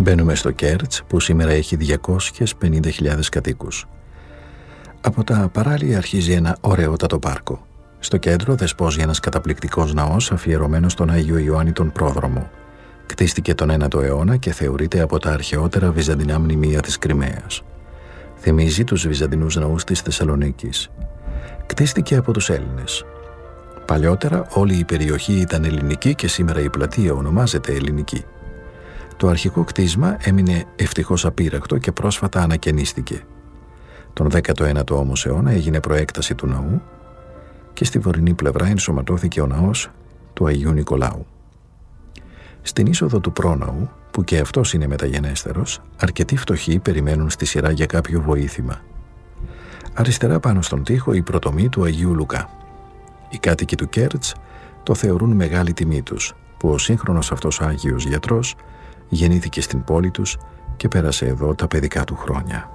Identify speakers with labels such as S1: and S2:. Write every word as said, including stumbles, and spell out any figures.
S1: Μπαίνουμε στο Κέρτς, που σήμερα έχει διακόσιες πενήντα χιλιάδες κατοίκους. Από τα παράλια αρχίζει ένα ωραιότατο πάρκο. Στο κέντρο δεσπόζει ένας καταπληκτικός ναός αφιερωμένος στον Άγιο Ιωάννη τον Πρόδρομο. Κτίστηκε τον ένατο αιώνα και θεωρείται από τα αρχαιότερα βυζαντινά μνημεία της Κριμαίας. Θυμίζει τους βυζαντινούς ναούς της Θεσσαλονίκης. Κτίστηκε από τους Έλληνες. Παλιότερα όλη η περιοχή ήταν ελληνική και σήμερα η πλατεία ονομάζεται Ελληνική. Το αρχικό κτίσμα έμεινε ευτυχώς απείρακτο και πρόσφατα ανακαινίστηκε. Τον δέκατο ένατο όμως αιώνα έγινε προέκταση του ναού και στη βορεινή πλευρά ενσωματώθηκε ο ναός του Αγίου Νικολάου. Στην είσοδο του πρόναου, που και αυτός είναι μεταγενέστερος, αρκετοί φτωχοί περιμένουν στη σειρά για κάποιο βοήθημα. Αριστερά πάνω στον τοίχο η προτομή του Αγίου Λουκά. Οι κάτοικοι του Κέρτς το θεωρούν μεγάλη τιμή τους, που ο σύγχρονος αυτός Άγιος Γιατρός γεννήθηκε στην πόλη τους και πέρασε εδώ τα παιδικά του χρόνια.